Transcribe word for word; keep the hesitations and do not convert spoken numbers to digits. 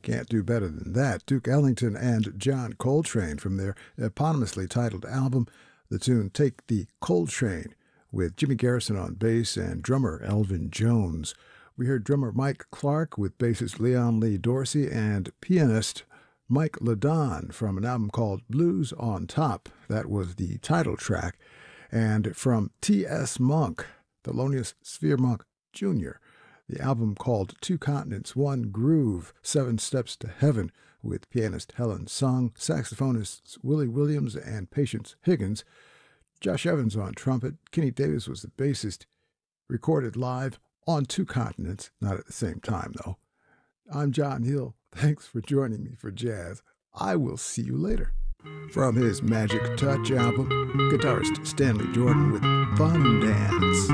Can't do better than that. Duke Ellington and John Coltrane from their eponymously titled album, the tune Take the Coltrane, with Jimmy Garrison on bass and drummer Elvin Jones. We heard drummer Mike Clark with bassist Leon Lee Dorsey and pianist Mike Ladon from an album called Blues on Top. That was the title track. And from T S. Monk, Thelonious Sphere Monk Junior, the album called Two Continents, One Groove, Seven Steps to Heaven, with pianist Helen Sung, saxophonists Willie Williams and Patience Higgins, Josh Evans on trumpet, Kenny Davis was the bassist, recorded live on two continents, not at the same time though. I'm John Hill. Thanks for joining me for jazz. I will see you later. From his Magic Touch album, guitarist Stanley Jordan with Fun Dance.